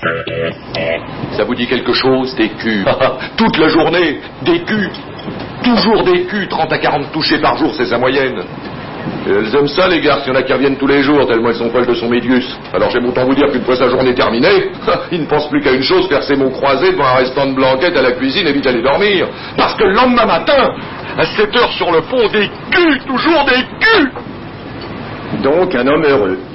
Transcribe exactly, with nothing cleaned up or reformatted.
Ça vous dit quelque chose, des culs? Toute la journée, des culs. Toujours des culs, trente à quarante touchés par jour, c'est sa moyenne. Et elles aiment ça, les gars, s'il y en a qui reviennent tous les jours, tellement elles sont folles de son médius. Alors j'aime autant vous dire qu'une fois sa journée terminée, il ne pense plus qu'à une chose, faire ses mots croisés devant un restant de blanquette à la cuisine et vite aller dormir. Parce que le lendemain matin, à sept heures sur le pont, des culs, toujours des culs. Donc un homme heureux.